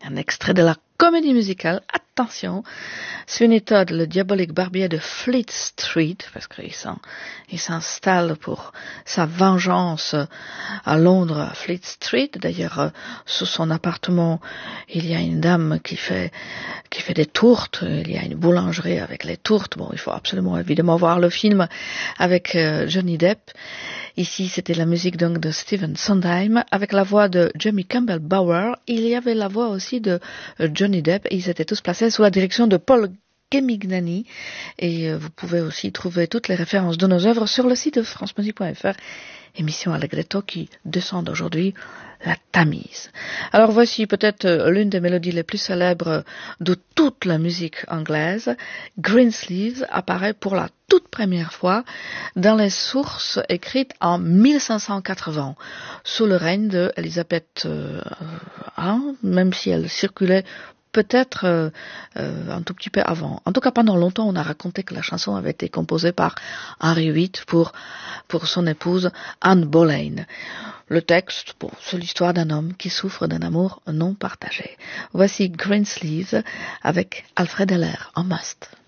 un extrait de la comédie musicale. Attention, Sweeney Todd, le diabolique barbier de Fleet Street, parce qu'il s'installe pour sa vengeance à Londres, à Fleet Street. D'ailleurs, sous son appartement, il y a une dame qui fait des tourtes. Il y a une boulangerie avec les tourtes. Bon, il faut absolument évidemment voir le film avec Johnny Depp. Ici, c'était la musique donc de Stephen Sondheim avec la voix de Jamie Campbell Bower. Il y avait la voix aussi de Johnny Depp et ils étaient tous placés sous la direction de Paul Gemignani. Et vous pouvez aussi trouver toutes les références de nos œuvres sur le site de francemusique.fr. Émission Allegretto qui descend aujourd'hui la Tamise. Alors voici peut-être l'une des mélodies les plus célèbres de toute la musique anglaise. Greensleeves apparaît pour la toute première fois dans les sources écrites en 1580, sous le règne de Élisabeth I, même si elle circulait peut-être un tout petit peu avant. En tout cas, pendant longtemps, on a raconté que la chanson avait été composée par Henry VIII pour son épouse Anne Boleyn. Le texte, bon, c'est l'histoire d'un homme qui souffre d'un amour non partagé. Voici Greensleeves avec Alfred Heller en must.